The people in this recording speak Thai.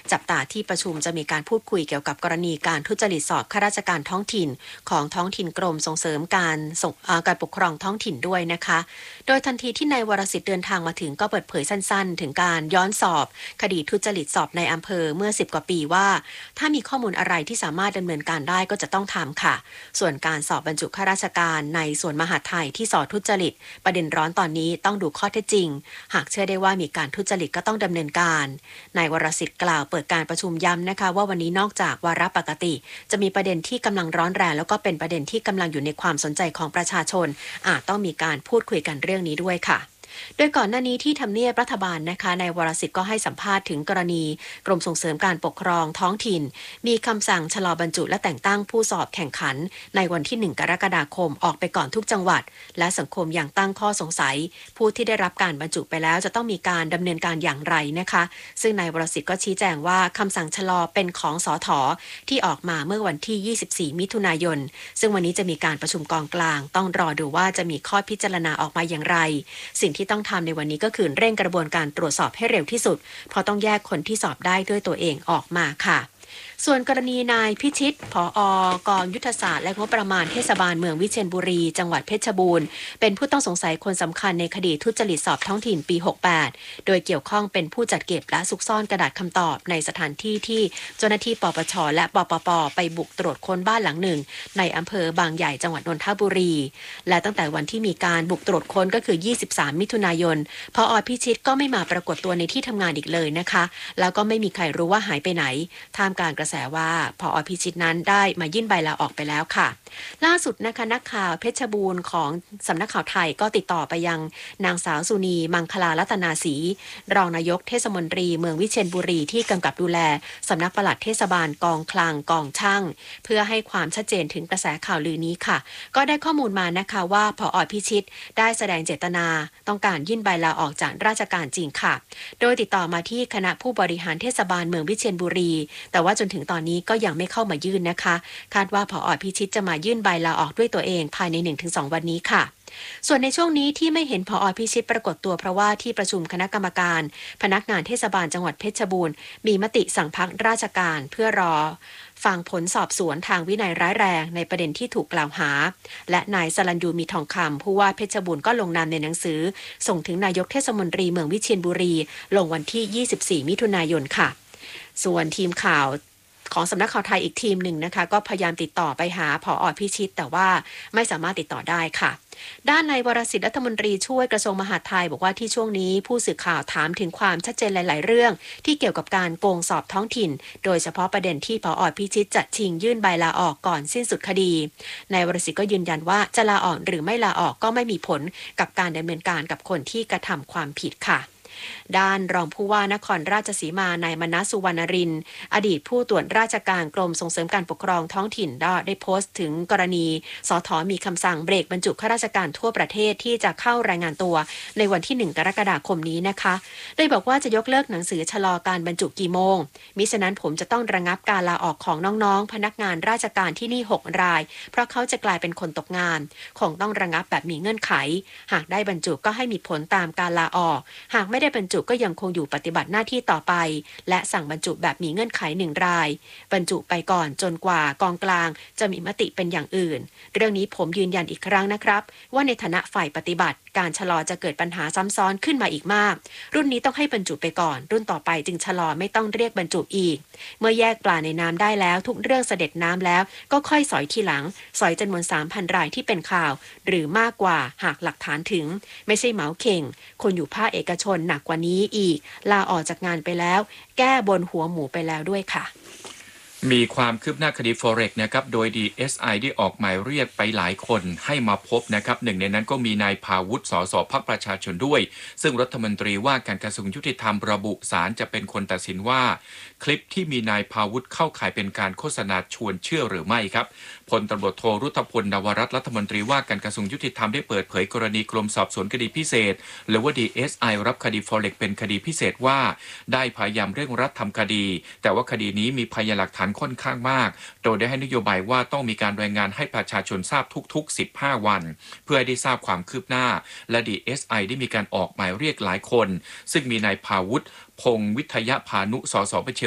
จับตาที่ประชุมจะมีการพูดคุยเกี่ยวกับกรณีการทุจริตสอบข้าราชการท้องถิ่นของท้องถิ่นกรมส่งเสริมการปกครองท้องถิ่นด้วยนะคะโดยทันทีที่นายวรสิทธิ์เดินทางมาถึงก็เปิดเผยสั้นๆถึงการย้อนสอบคดีทุจริตสอบในอำเภอเมื่อ10 กว่าปีว่าถ้ามีข้อมูลอะไรที่สามารถดำเนินการได้ก็จะต้องทำค่ะส่วนการสอบบรรจุข้าราชการในส่วนมหาดไทยที่สอบทุจริตประเด็นร้อนตอนนี้ต้องดูข้อเท็จจริงหากเชื่อได้ว่ามีการทุจริตก็ต้องดำเนินการนายวรสิทธิ์กล่าวเปิดการประชุมย้ำนะคะว่าวันนี้นอกจากวาระปกติจะมีประเด็นที่กำลังร้อนแรงแล้วก็เป็นประเด็นที่กำลังอยู่ในความสนใจของประชาชนอาจต้องมีการพูดคุยกันเรื่องนี้ด้วยค่ะโดยก่อนหน้านี้ที่ทำเนียบรัฐบาลนะคะนายวรสิทธิ์ก็ให้สัมภาษณ์ถึงกรณีกรมส่งเสริมการปกครองท้องถิ่นมีคำสั่งชะลอบรรจุและแต่งตั้งผู้สอบแข่งขันในวันที่1 กรกฎาคมออกไปก่อนทุกจังหวัดและสังคมยังตั้งข้อสงสัยผู้ที่ได้รับการบรรจุไปแล้วจะต้องมีการดำเนินการอย่างไรนะคะซึ่งนายวรสิทธิ์ก็ชี้แจงว่าคำสั่งชะลอเป็นของสถ.ที่ออกมาเมื่อวันที่24 มิถุนายนซึ่งวันนี้จะมีการประชุมกองกลางต้องรอดูว่าจะมีข้อพิจารณาออกมาอย่างไรสิ่งที่ต้องทำในวันนี้ก็คือเร่งกระบวนการตรวจสอบให้เร็วที่สุดเพราะต้องแยกคนที่สอบได้ด้วยตัวเองออกมาค่ะส่วนกรณีนายพิชิตผอกองยุทธศาสตร์และงบประมาณเทศบาลเมืองวิเชียรบุรีจังหวัดเพชรบูรณ์เป็นผู้ต้องสงสัยคนสำคัญในคดีทุจริตสอบท้องถิ่นปี 68โดยเกี่ยวข้องเป็นผู้จัดเก็บและซุกซ่อนกระดาษคำตอบในสถานที่ที่เจ้าหน้าที่ปปชและปปปไปบุกตรวจค้นบ้านหลังหนึ่งในอำเภอบางใหญ่จังหวัดนนทบุรีและตั้งแต่วันที่มีการบุกตรวจค้นก็คือ23 มิถุนายนผอ.พิชิตก็ไม่มาปรากฏตัวในที่ทำงานอีกเลยนะคะแล้วก็ไม่มีใครรู้ว่าหายไปไหนท่ามกลางกระแสว่าผอ.พิชิตนั้นได้มายื่นใบลาออกไปแล้วค่ะล่าสุดนะคะนักข่าวเพชรบูรณ์ของสำนักข่าวไทยก็ติดต่อไปยังนางสาวสุนีมังคลารัตนาศรีรองนายกเทศมนตรีเมืองวิเชียรบุรีที่กำกับดูแลสำนักปลัดเทศบาลกองคลังกองช่างเพื่อให้ความชัดเจนถึงกระแสข่าวลือนี้ค่ะก็ได้ข้อมูลมานะคะว่าผอ.พิชิตได้แสดงเจตนาต้องการยื่นใบลาออกจากราชการจริงค่ะโดยติดต่อมาที่คณะผู้บริหารเทศบาลเมืองวิเชียรบุรีแต่ว่าจนถึงตอนนี้ก็ยังไม่เข้ามายื่นนะคะคาดว่าผอ.พิชิตจะมายื่นใบลาออกด้วยตัวเองภายใน 1-2 วันนี้ค่ะส่วนในช่วงนี้ที่ไม่เห็นผอ.พิชิตปรากฏตัวเพราะว่าที่ประชุมคณะกรรมการพนักงานเทศบาลจังหวัดเพชรบูรณ์มีมติสั่งพักราชการเพื่อรอฟังผลสอบสวนทางวินัยร้ายแรงในประเด็นที่ถูกกล่าวหาและนายสรัญยูมีทองคำผู้ว่าเพชรบูรณ์ก็ลงนามในหนังสือส่งถึงนายกเทศมนตรีเมืองวิเชียรบุรีลงวันที่24 มิถุนายนค่ะส่วนทีมข่าวของสำนักข่าวไทยอีกทีมหนึ่งนะคะก็พยายามติดต่อไปหาผอ.พิชิตแต่ว่าไม่สามารถติดต่อได้ค่ะด้านนายวรสิทธิ์รัฐมนตรีช่วยกระทรวงมหาดไทยบอกว่าที่ช่วงนี้ผู้สื่อข่าวถามถึงความชัดเจนหลายๆเรื่องที่เกี่ยวกับการโกงสอบท้องถิ่นโดยเฉพาะประเด็นที่ผอ.พิชิตจะชิงยื่นใบลาออกก่อนสิ้นสุดคดีนายวรสิทธิ์ก็ยืนยันว่าจะลาออกหรือไม่ลาออกก็ไม่มีผลกับการดำเนินการกับคนที่กระทำความผิดค่ะด้านรองผู้ว่านครราชสีมานายมนัสสุวรรณรินทร์อดีตผู้ตรวจราชการกรมส่งเสริมการปกครองท้องถิ่นได้โพสต์ถึงกรณีสถ.มีคำสั่งเบรกบรรจุข้าราชการทั่วประเทศที่จะเข้ารายงานตัวในวันที่1 กรกฎาคมนี้นะคะโดยบอกว่าจะยกเลิกหนังสือชะลอการบรรจุกี่โมงมิฉะนั้นผมจะต้องระงับการลาออกของน้องๆพนักงานราชการที่นี่6 รายเพราะเขาจะกลายเป็นคนตกงานคงต้องระงับแบบมีเงื่อนไขหากได้บรรจุก็ให้มีผลตามการลาออกหากไม่ได้บรรจุก็ยังคงอยู่ปฏิบัติหน้าที่ต่อไปและสั่งบรรจุแบบมีเงื่อนไข1 รายบรรจุไปก่อนจนกว่ากองกลางจะมีมติเป็นอย่างอื่นเรื่องนี้ผมยืนยันอีกครั้งนะครับว่าในฐานะฝ่ายปฏิบัติการชะลอจะเกิดปัญหาซ้ำซ้อนขึ้นมาอีกมากรุ่นนี้ต้องให้บรรจุไปก่อนรุ่นต่อไปจึงชะลอไม่ต้องเรียกบรรจุอีกเมื่อแยกปลาในน้ำได้แล้วทุกเรื่องเสด็จน้ำแล้วก็ค่อยสอยทีหลังสอยจำนวน 3,000 รายที่เป็นข่าวหรือมากกว่าหากหลักฐานถึงไม่ใช่เหมาเข่งคนอยู่ภาคเอกชนหนักกว่านี้อีกลาออกจากงานไปแล้วแก้บนหัวหมูไปแล้วด้วยค่ะมีความคืบหน้าคดี Forex นะครับโดย DSI ได้ออกหมายเรียกไปหลายคนให้มาพบนะครับหนึ่งในนั้นก็มีนายภาวุฒิ สส พรรคประชาชนด้วยซึ่งรัฐมนตรีว่าการกระทรวงยุติธรรมระบุศาลจะเป็นคนตัดสินว่าคลิปที่มีนายภาวุฒิเข้าข่ายเป็นการโฆษณาชวนเชื่อหรือไม่ครับพลตำรวจโทรุตพล นวรัตน์รัฐมนตรีว่าการกระทรวงยุติธรรมได้เปิดเผยกรณีกรมสอบสวนคดีพิเศษหรือว่า DSI รับคดี Forex เป็นคดีพิเศษว่าได้พยายามเร่งรัดทำคดีแต่ว่าคดีนี้มีพยานหลักฐานค่อนข้างมากโดยได้ให้นโยบายว่าต้องมีการรายงานให้ประชาชนทราบทุกๆ15 วันเพื่อให้ได้ทราบความคืบหน้าและ DSI ได้มีการออกหมายเรียกหลายคนซึ่งมีนายภาวุฒิ พงษ์วิทยพานุ สส เพชร